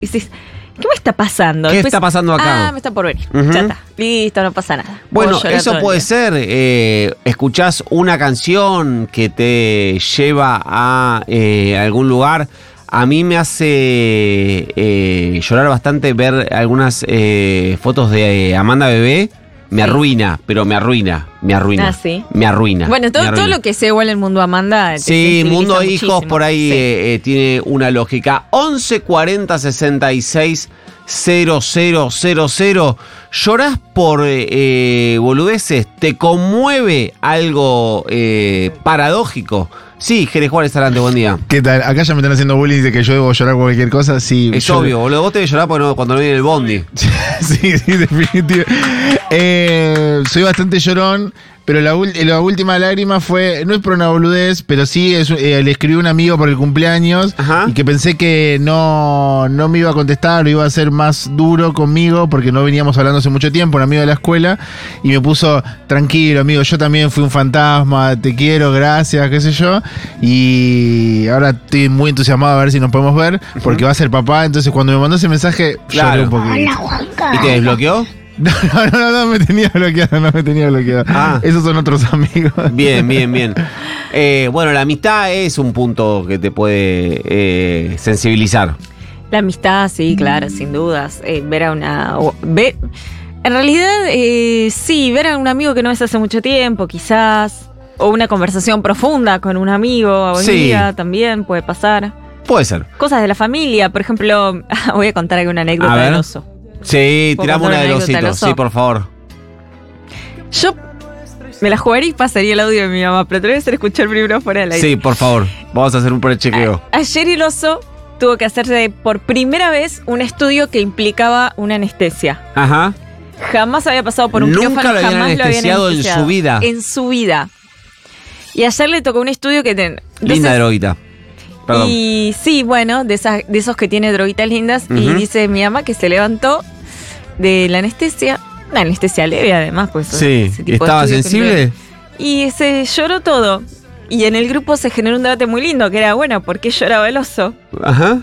dices, ¿qué me está pasando? ¿Qué está pasando acá? Me está por venir. Uh-huh. Ya está. Listo, no pasa nada. Bueno, eso puede ser. Escuchás una canción que te lleva a algún lugar. A mí me hace llorar bastante ver algunas fotos de Amanda Bebé. Me arruina, pero me arruina. Ah, ¿sí? Me arruina. Bueno, todo lo que sea igual el mundo Amanda. Sí, Mundo muchísimo. Hijos por ahí tiene una lógica. 11 40 66 000. ¿Llorás por boludeces? ¿Te conmueve algo paradójico? Sí, Jerez Juárez Arante, buen día. ¿Qué tal? Acá ya me están haciendo bullying de que yo debo llorar por cualquier cosa. Sí, es obvio, boludo. Vos te debes llorar cuando no viene el bondi. Sí, definitivamente. Soy bastante llorón, pero la última lágrima fue, no es por una boludez, pero sí le escribí a un amigo por el cumpleaños. Ajá. Y que pensé que no me iba a contestar o iba a ser más duro conmigo porque no veníamos hablando hace mucho tiempo, un amigo de la escuela, y me puso, tranquilo amigo, yo también fui un fantasma, te quiero, gracias, qué sé yo, y ahora estoy muy entusiasmado a ver si nos podemos ver, porque va a ser papá, entonces cuando me mandó ese mensaje, lloré un poquito. Hola, Juanca. ¿Y te desbloqueó? No me tenía bloqueado. Ah. Esos son otros amigos. Bien. Bueno, la amistad es un punto que te puede sensibilizar. La amistad, sí, claro, sin dudas. Ver a una... en realidad, sí, ver a un amigo que no ves hace mucho tiempo, quizás. O una conversación profunda con un amigo hoy día también puede pasar. Puede ser. Cosas de la familia, por ejemplo, voy a contar alguna anécdota del oso. Sí, tiramos una del osito, sí, por favor. Yo me la jugaría y pasaría el audio de mi mamá, pero te lo voy a hacer escuchar primero fuera del aire. Sí, por favor, vamos a hacer un prechequeo. Ayer el oso tuvo que hacerse por primera vez un estudio que implicaba una anestesia. Ajá. Jamás había pasado por un quirófano, jamás lo habían anestesiado en su vida. En su vida. Y ayer le tocó un estudio que... Linda droguita. Perdón. Y sí, bueno, de esos que tiene droguitas lindas. Uh-huh. Y dice mi mamá que se levantó de la anestesia. Una anestesia leve, además, pues. Sí, ¿estaba sensible? Y se lloró todo. Y en el grupo se generó un debate muy lindo, que era, bueno, ¿por qué lloraba el oso? Ajá.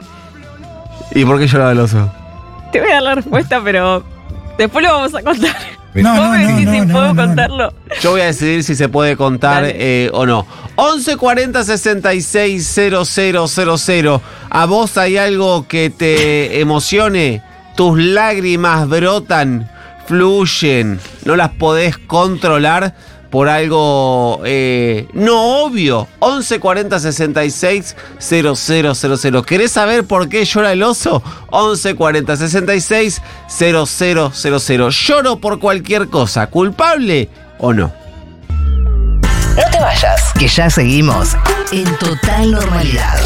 ¿Y por qué lloraba el oso? Te voy a dar la respuesta, pero después lo vamos a contar. ¿Vos me decís si puedo contarlo? Yo voy a decidir si se puede contar o no. 11 40 66 000. ¿A vos hay algo que te emocione? Tus lágrimas brotan, fluyen, no las podés controlar por algo no obvio. 11 40 66 000. ¿Querés saber por qué llora el oso? 11 40 66 000. Lloro por cualquier cosa, ¿culpable o no? No te vayas, que ya seguimos en total normalidad.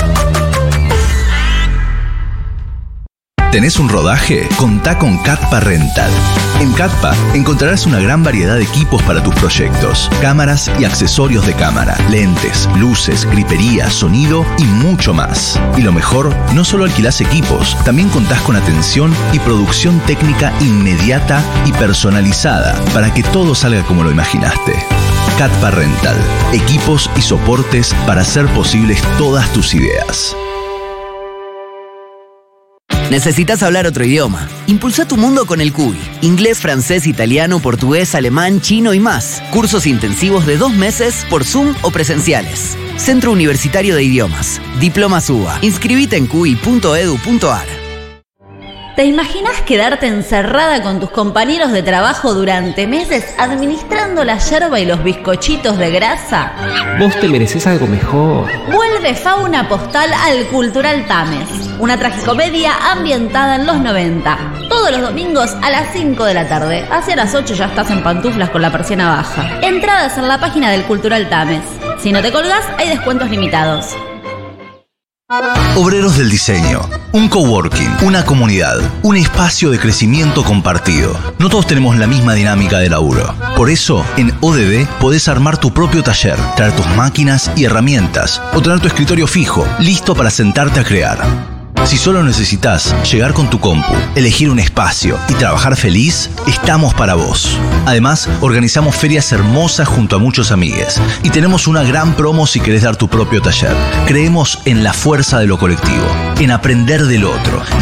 ¿Tenés un rodaje? Contá con Catpa Rental. En Catpa encontrarás una gran variedad de equipos para tus proyectos, cámaras y accesorios de cámara, lentes, luces, gripería, sonido y mucho más. Y lo mejor, no solo alquilás equipos, también contás con atención y producción técnica inmediata y personalizada para que todo salga como lo imaginaste. Catpa Rental, equipos y soportes para hacer posibles todas tus ideas. ¿Necesitas hablar otro idioma? Impulsa tu mundo con el CUI. Inglés, francés, italiano, portugués, alemán, chino y más. Cursos intensivos de 2 meses por Zoom o presenciales. Centro Universitario de Idiomas. Diplomas UBA. Inscribite en cui.edu.ar. ¿Te imaginas quedarte encerrada con tus compañeros de trabajo durante meses administrando la yerba y los bizcochitos de grasa? Vos te mereces algo mejor. Vuelve Fauna Postal al Cultural Tames, una tragicomedia ambientada en los 90. Todos los domingos a las 5 de la tarde. Hacia las 8 ya estás en pantuflas con la persiana baja. Entradas en la página del Cultural Tames. Si no te colgás, hay descuentos limitados. Obreros del Diseño, un coworking, una comunidad, un espacio de crecimiento compartido. No todos tenemos la misma dinámica de laburo. Por eso, en ODD podés armar tu propio taller, traer tus máquinas y herramientas o tener tu escritorio fijo, listo para sentarte a crear. Si solo necesitas llegar con tu compu, elegir un espacio y trabajar feliz, estamos para vos. Además, organizamos ferias hermosas junto a muchos amigues y tenemos una gran promo si querés dar tu propio taller. Creemos en la fuerza de lo colectivo, en aprender del otro